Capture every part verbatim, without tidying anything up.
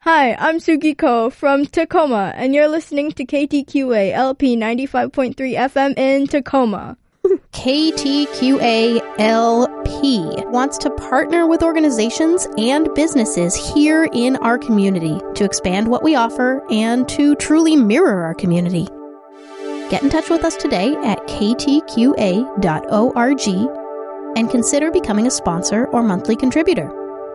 Hi, I'm Sugi Ko from Tacoma, and you're listening to K T Q A L P ninety-five point three F M in Tacoma. K T Q A L P wants to partner with organizations and businesses here in our community to expand what we offer and to truly mirror our community. Get in touch with us today at k t q a dot org and consider becoming a sponsor or monthly contributor.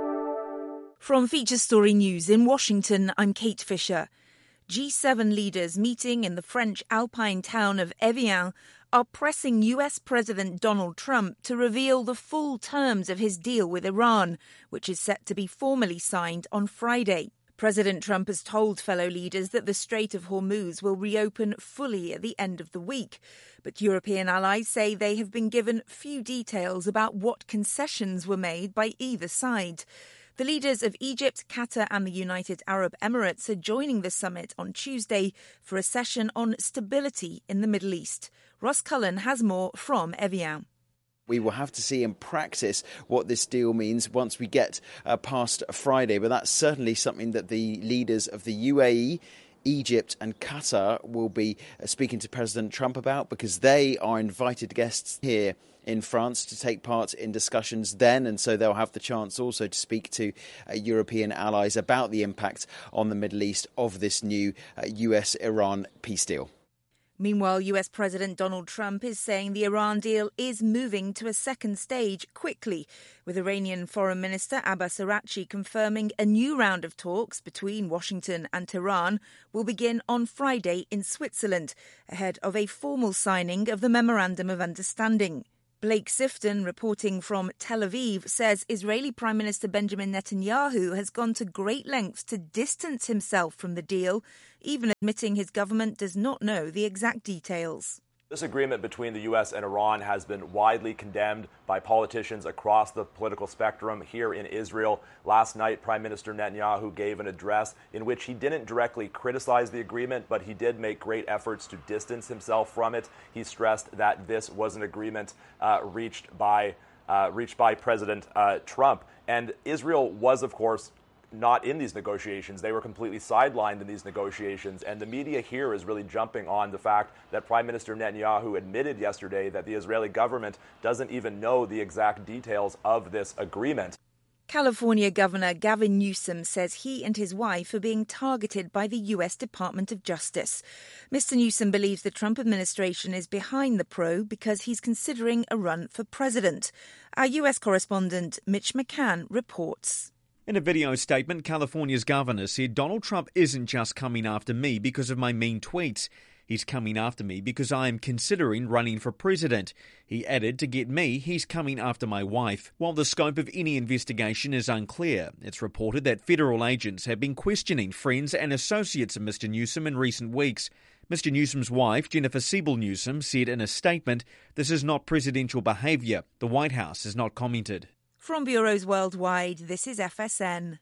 From Feature Story News in Washington, I'm Kate Fisher. G seven leaders meeting in the French alpine town of Evian are pressing U S President Donald Trump to reveal the full terms of his deal with Iran, which is set to be formally signed on Friday. President Trump has told fellow leaders that the Strait of Hormuz will reopen fully at the end of the week. But European allies say they have been given few details about what concessions were made by either side. The leaders of Egypt, Qatar and the United Arab Emirates are joining the summit on Tuesday for a session on stability in the Middle East. Ross Cullen has more from Evian. We will have to see in practice what this deal means once we get uh, past Friday, but that's certainly something that the leaders of the U A E, Egypt and Qatar will be speaking to President Trump about, because they are invited guests here in France to take part in discussions then, and so they'll have the chance also to speak to uh, European allies about the impact on the Middle East of this new uh, U S Iran peace deal. Meanwhile, U S President Donald Trump is saying the Iran deal is moving to a second stage quickly, with Iranian Foreign Minister Abbas Araghchi confirming a new round of talks between Washington and Tehran will begin on Friday in Switzerland, ahead of a formal signing of the Memorandum of Understanding. Blake Sifton, reporting from Tel Aviv, says Israeli Prime Minister Benjamin Netanyahu has gone to great lengths to distance himself from the deal, even admitting his government does not know the exact details. This agreement between the U S and Iran has been widely condemned by politicians across the political spectrum here in Israel. Last night, Prime Minister Netanyahu gave an address in which he didn't directly criticize the agreement, but he did make great efforts to distance himself from it. He stressed that this was an agreement uh, reached by uh, reached by President uh, Trump. And Israel was, of course, not in these negotiations. They were completely sidelined in these negotiations. And the media here is really jumping on the fact that Prime Minister Netanyahu admitted yesterday that the Israeli government doesn't even know the exact details of this agreement. California Governor Gavin Newsom says he and his wife are being targeted by the U S Department of Justice. Mister Newsom believes the Trump administration is behind the probe because he's considering a run for president. Our U S correspondent Mitch McCann reports. In a video statement, California's governor said Donald Trump isn't just coming after me because of my mean tweets. He's coming after me because I am considering running for president. He added, to get me, he's coming after my wife. While the scope of any investigation is unclear, it's reported that federal agents have been questioning friends and associates of Mister Newsom in recent weeks. Mister Newsom's wife, Jennifer Siebel Newsom, said in a statement, this is not presidential behaviour. The White House has not commented. From bureaus worldwide, this is F S N.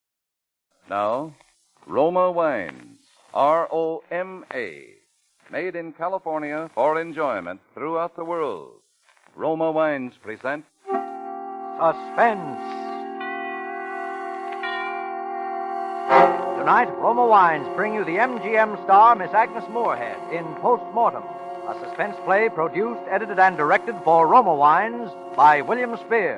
Now, Roma Wines, R O M A, made in California for enjoyment throughout the world. Roma Wines present Suspense. Tonight, Roma Wines bring you the M G M star Miss Agnes Moorehead in Postmortem, a suspense play produced, edited, and directed for Roma Wines by William Spear.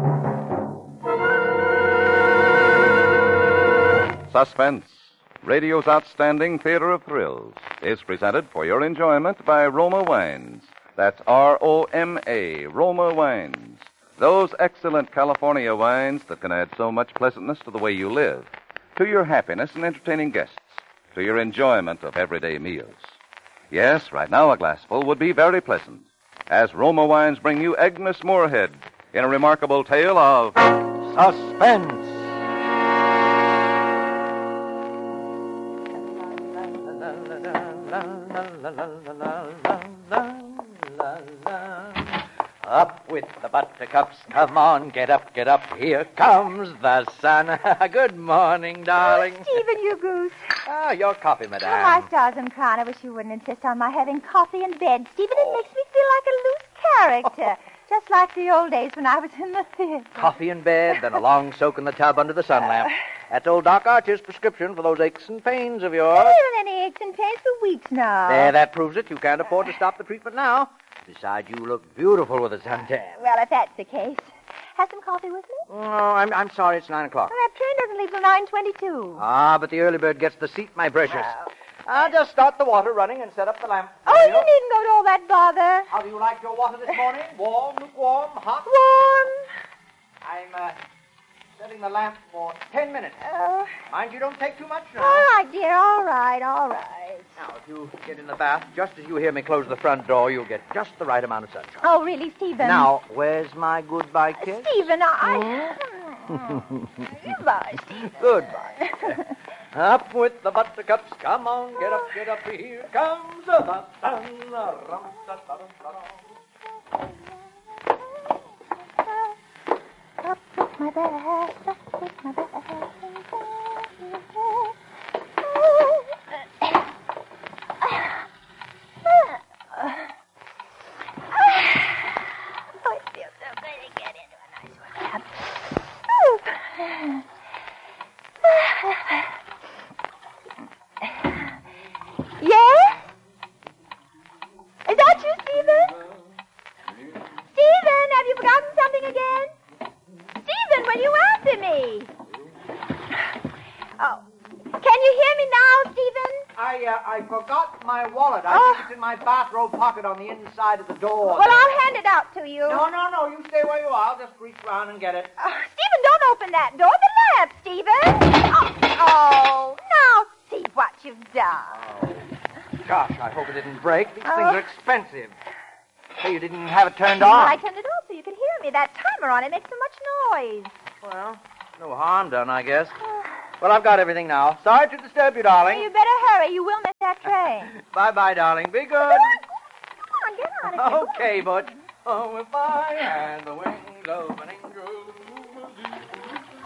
Suspense, radio's outstanding theater of thrills, is presented for your enjoyment by Roma Wines. That's R O M A, Roma Wines. Those excellent California wines that can add so much pleasantness to the way you live, to your happiness in entertaining guests, to your enjoyment of everyday meals. Yes, right now a glassful would be very pleasant, as Roma Wines bring you Agnes Moorehead in a remarkable tale of Suspense. Up with the buttercups, come on, get up, get up, here comes the sun. Good morning, darling. Oh, Stephen, you goose. Ah, your coffee, madame. Oh, my stars and crown, I wish you wouldn't insist on my having coffee in bed, Stephen. It makes me feel like a loose character, just like the old days when I was in the theater. Coffee in bed, then a long soak in the tub under the sun lamp. That's old Doc Archer's prescription for those aches and pains of yours. I haven't any aches and pains for weeks now. There, that proves it. You can't afford to stop the treatment now. Besides, you look beautiful with a suntan. Well, if that's the case. Have some coffee with me? Oh, I'm, I'm sorry, it's nine o'clock. Well, that train doesn't leave till nine twenty-two. Ah, but the early bird gets the seat, my precious. Oh. I'll just start the water running and set up the lamp. Oh, you needn't go to all that bother. How do you like your water this morning? Warm, lukewarm, hot? Warm. I'm uh, setting the lamp for ten minutes. Oh. Mind you don't take too much now. All right, dear. All right, all right. Now, if you get in the bath, just as you hear me close the front door, you'll get just the right amount of sunshine. Oh, really, Stephen? Now, where's my goodbye kiss? Stephen, I... Goodbye, Stephen. Goodbye. Up with the buttercups. Come on, get up, get up. Here comes the sun. Up with my bag, up with my bag. Oh, it feels so good to get into a nice one. Yes? Is that you, Stephen? Stephen, have you forgotten something again? Stephen, will you answer me? Oh. Can you hear me now, Stephen? I, uh, I forgot my wallet. I Oh. think it's in my bathrobe pocket on the inside of the door. Well, I'll hand it out to you. No, no, no. You stay where you are. I'll just reach round and get it. Oh, Stephen, don't open that door. The lamp, Stephen. Oh, oh, now see what you've done. Gosh, I hope it didn't break. These Oh. things are expensive. Hey, you didn't have it turned on. I turned it off so you could hear me. That timer on it makes so much noise. Well, no harm done, I guess. Well, I've got everything now. Sorry to disturb you, darling. You better hurry. You will miss that train. Bye-bye, darling. Be good. Come on, get on it. Okay, Butch. Oh, if I had the way